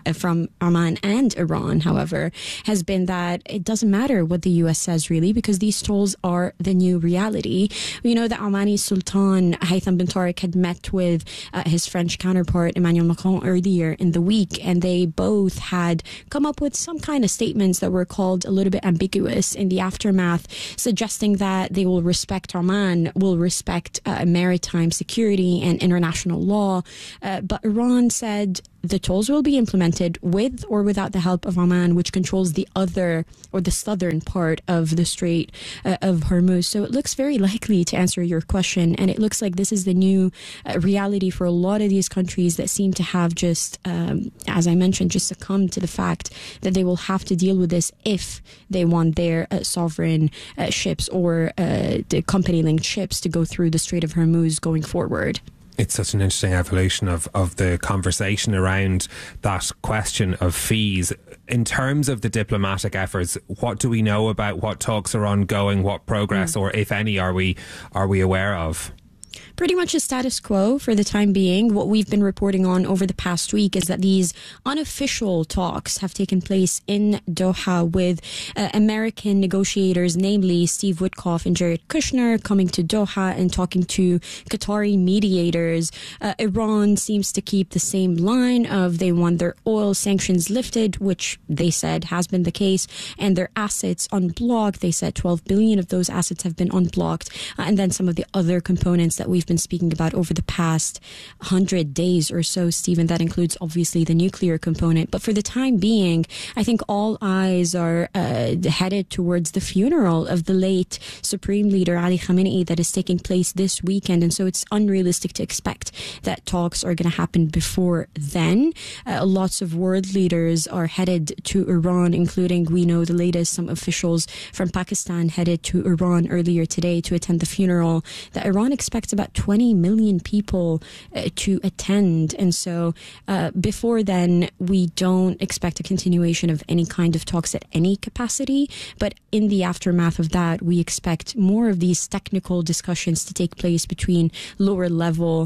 and Iran, however, has been that it doesn't matter what the U.S. says, really, because these tolls are the new reality. We know that Omani Sultan Haytham bin Tariq had met with his French counterpart Emmanuel Macron earlier in the week, and they both had come up with some kind of statements that were called a little bit ambiguous in the aftermath, suggesting that they will respect Oman, will respect maritime security and international law. But Iran said the tolls will be implemented with or without the help of Oman, which controls the other or the southern part of the Strait of Hormuz. So it looks very likely, to answer your question, and it looks like this is the new reality for a lot of these countries that seem to have just, as I mentioned, just succumbed to the fact that they will have to deal with this if they want their sovereign ships or the company-linked ships to go through the Strait of Hormuz going forward. It's such an interesting evolution of the conversation around that question of fees. In terms of the diplomatic efforts, what do we know about what talks are ongoing, what progress, or if any, are we aware of? Pretty much a status quo for the time being. What we've been reporting on over the past week is that these unofficial talks have taken place in Doha with American negotiators, namely Steve Witkoff and Jared Kushner, coming to Doha and talking to Qatari mediators. Iran seems to keep the same line of they want their oil sanctions lifted, which they said has been the case, and their assets unblocked. They said 12 billion of those assets have been unblocked. And then some of the other components that we've been speaking about over the past 100 days or so, Stephen. That includes obviously the nuclear component. But for the time being, I think all eyes are headed towards the funeral of the late Supreme Leader Ali Khamenei that is taking place this weekend. And so it's unrealistic to expect that talks are going to happen before then. Lots of world leaders are headed to Iran, including, we know the latest, some officials from Pakistan headed to Iran earlier today to attend the funeral that Iran expects about 20 million people to attend. And so before then, we don't expect a continuation of any kind of talks at any capacity. But in the aftermath of that, we expect more of these technical discussions to take place between lower level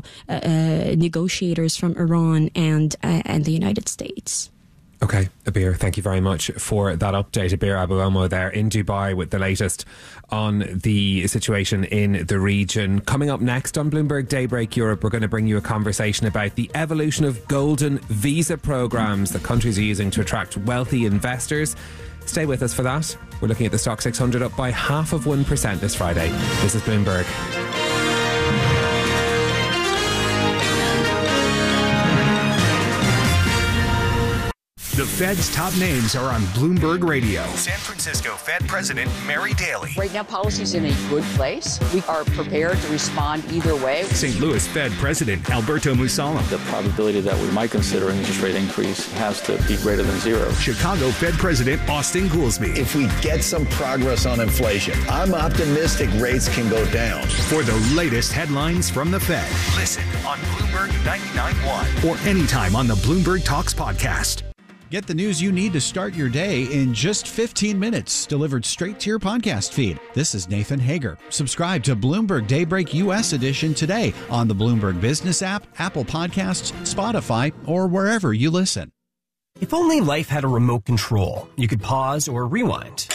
negotiators from Iran and the United States. Okay, Abir, thank you very much for that update. Abir Abu Omo there in Dubai with the latest on the situation in the region. Coming up next on Bloomberg Daybreak Europe, we're going to bring you a conversation about the evolution of golden visa programs that countries are using to attract wealthy investors. Stay with us for that. We're looking at the Stock 600 up by 0.5% this Friday. This is Bloomberg. The Fed's top names are on Bloomberg Radio. San Francisco Fed President Mary Daly. Right now, policy's in a good place. We are prepared to respond either way. St. Louis Fed President Alberto Mussolem. The probability that we might consider an interest rate increase has to be greater than zero. Chicago Fed President Austin Goolsbee. If we get some progress on inflation, I'm optimistic rates can go down. For the latest headlines from the Fed, listen on Bloomberg 99.1 or anytime on the Bloomberg Talks podcast. Get the news you need to start your day in just 15 minutes, delivered straight to your podcast feed. This is Nathan Hager. Subscribe to Bloomberg Daybreak US Edition today on the Bloomberg Business app, Apple Podcasts, Spotify, or wherever you listen. If only life had a remote control, you could pause or rewind.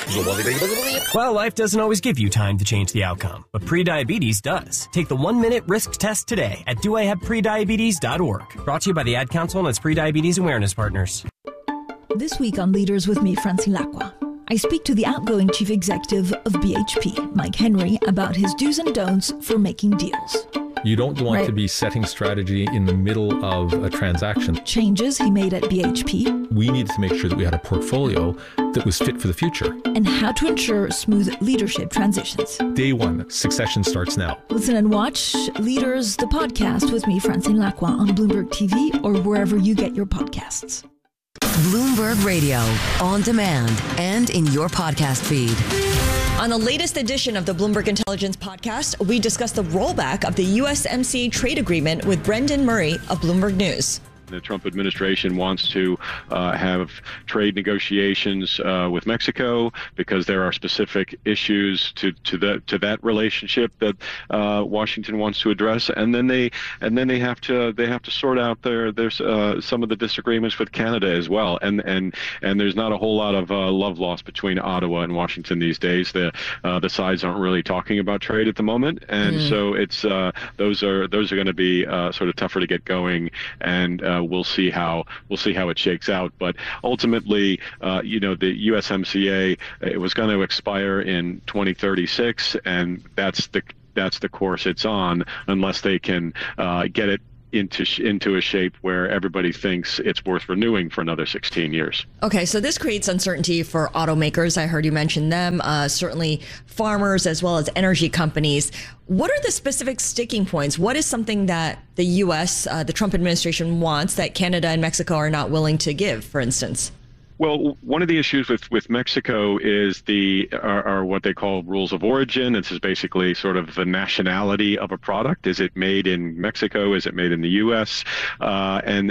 Well, life doesn't always give you time to change the outcome, but prediabetes does. Take the 1-minute risk test today at doihaveprediabetes.org. Brought to you by the Ad Council and its prediabetes awareness partners. This week on Leaders with me, Francine Lacqua, I speak to the outgoing chief executive of BHP, Mike Henry, about his do's and don'ts for making deals. You don't want to be setting strategy in the middle of a transaction. Changes he made at BHP. We needed to make sure that we had a portfolio that was fit for the future. And how to ensure smooth leadership transitions. Day one, succession starts now. Listen and watch Leaders, the podcast with me, Francine Lacqua, on Bloomberg TV or wherever you get your podcasts. Bloomberg Radio, on demand and in your podcast feed. On the latest edition of the Bloomberg Intelligence podcast, we discuss the rollback of the USMCA trade agreement with Brendan Murray of Bloomberg News. The Trump administration wants to have trade negotiations with Mexico because there are specific issues to that relationship that Washington wants to address, and then they have to sort out there's some of the disagreements with Canada as well, and there's not a whole lot of love lost between Ottawa and Washington these days. The sides aren't really talking about trade at the moment, and so it's those are going to be sort of tougher to get going, and we'll see how it shakes out. But ultimately, the USMCA, it was going to expire in 2036, and that's the course it's on, unless they can get it into a shape where everybody thinks it's worth renewing for another 16 years. Okay, so this creates uncertainty for automakers. I heard you mention them, certainly farmers as well as energy companies. What are the specific sticking points? What is something that the U.S., the Trump administration wants that Canada and Mexico are not willing to give, for instance? Well, one of the issues with Mexico is are what they call rules of origin. This is basically sort of the nationality of a product. Is it made in Mexico? Is it made in the U.S.? And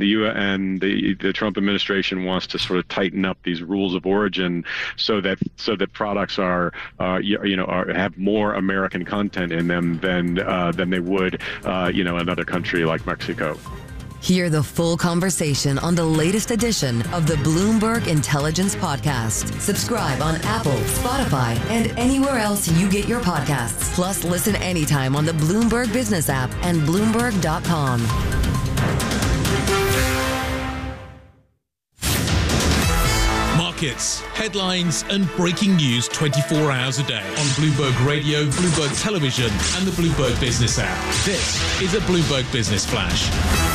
the Trump administration wants to sort of tighten up these rules of origin so that products have more American content in them than they would another country like Mexico. Hear the full conversation on the latest edition of the Bloomberg Intelligence Podcast. Subscribe on Apple, Spotify, and anywhere else you get your podcasts. Plus, listen anytime on the Bloomberg Business app and Bloomberg.com. Markets, headlines, and breaking news 24 hours a day on Bloomberg Radio, Bloomberg Television, and the Bloomberg Business app. This is a Bloomberg Business Flash.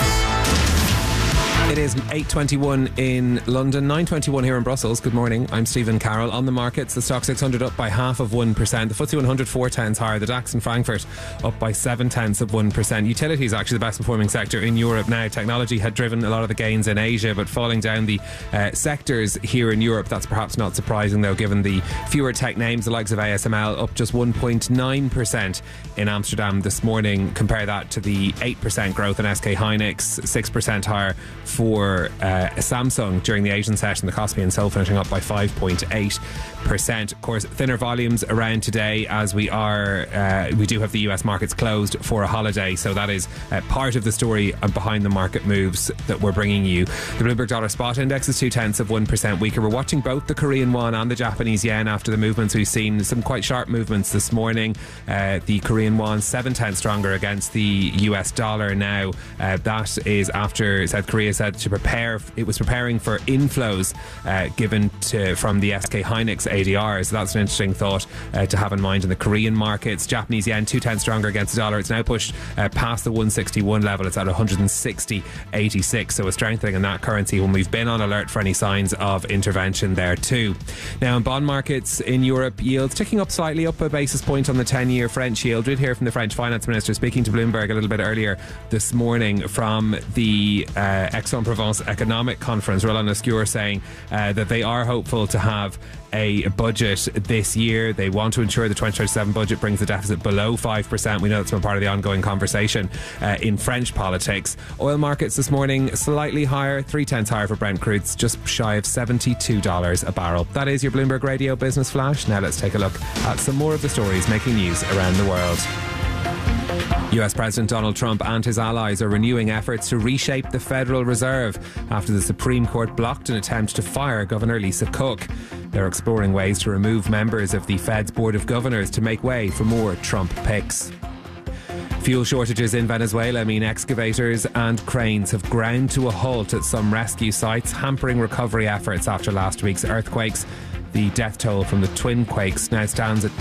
It is 8:21 in London, 9:21 here in Brussels. Good morning. I'm Stephen Carroll. On the markets, the Stock 600 up by 0.5%. The FTSE 100 4/10 higher. The DAX in Frankfurt up by 0.7%. Utilities actually the best performing sector in Europe now. Technology had driven a lot of the gains in Asia, but falling down the sectors here in Europe. That's perhaps not surprising though, given the fewer tech names. The likes of ASML up just 1.9% in Amsterdam this morning. Compare that to the 8% growth in SK Hynix, 6% higher for Samsung during the Asian session. The Kospi and Seoul finishing up by 5.8%. Of course, thinner volumes around today as we do have the US markets closed for a holiday, so that is part of the story behind the market moves that we're bringing you. The Bloomberg Dollar Spot Index is 0.2% weaker. We're watching both the Korean won and the Japanese yen after the movements we've seen. Some quite sharp movements this morning. The Korean won 0.7 stronger against the US dollar now. That is after South Korea said it was preparing for inflows given from the SK Hynix ADR. So that's an interesting thought to have in mind in the Korean markets. Japanese yen 0.2 stronger against the dollar. It's now pushed past the 161 level. It's at 160.86. So a strengthening in that currency when we've been on alert for any signs of intervention there too. Now in bond markets in Europe, yields ticking up slightly, up a basis point on the 10-year French yield. We'd hear from the French finance minister speaking to Bloomberg a little bit earlier this morning from the Exxon Aix-en-Provence Economic Conference. Roland Lescure saying that they are hopeful to have a budget this year. They want to ensure the 2027 budget brings the deficit below 5%. We know that's been part of the ongoing conversation in French politics. Oil markets this morning slightly higher, 0.3 higher for Brent crudes, just shy of $72 a barrel. That is your Bloomberg Radio Business Flash. Now let's take a look at some more of the stories making news around the world. US President Donald Trump and his allies are renewing efforts to reshape the Federal Reserve after the Supreme Court blocked an attempt to fire Governor Lisa Cook. They're exploring ways to remove members of the Fed's Board of Governors to make way for more Trump picks. Fuel shortages in Venezuela mean excavators and cranes have ground to a halt at some rescue sites, hampering recovery efforts after last week's earthquakes. The death toll from the twin quakes now stands at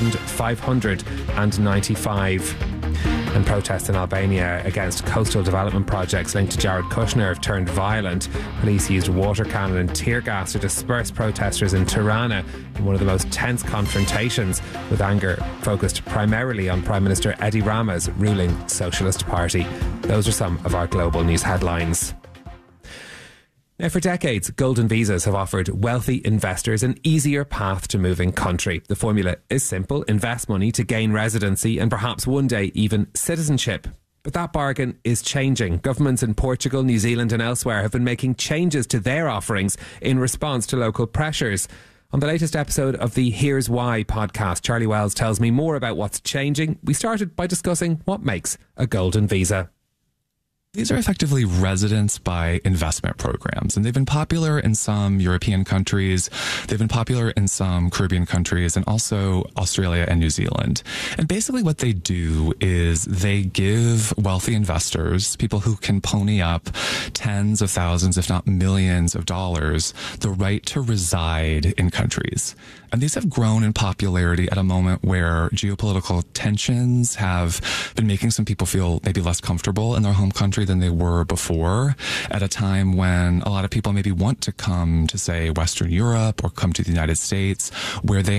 2,595. And protests in Albania against coastal development projects linked to Jared Kushner have turned violent. Police used water cannon and tear gas to disperse protesters in Tirana in one of the most tense confrontations, with anger focused primarily on Prime Minister Edi Rama's ruling Socialist Party. Those are some of our global news headlines. Now, for decades, golden visas have offered wealthy investors an easier path to moving country. The formula is simple: invest money to gain residency and perhaps one day even citizenship. But that bargain is changing. Governments in Portugal, New Zealand and elsewhere have been making changes to their offerings in response to local pressures. On the latest episode of the Here's Why podcast, Charlie Wells tells me more about what's changing. We started by discussing what makes a golden visa. These are effectively residence by investment programs, and they've been popular in some European countries. They've been popular in some Caribbean countries and also Australia and New Zealand. And basically what they do is they give wealthy investors, people who can pony up tens of thousands, if not millions of dollars, the right to reside in countries. And these have grown in popularity at a moment where geopolitical tensions have been making some people feel maybe less comfortable in their home country than they were before, at a time when a lot of people maybe want to come to, say, Western Europe or come to the United States, where they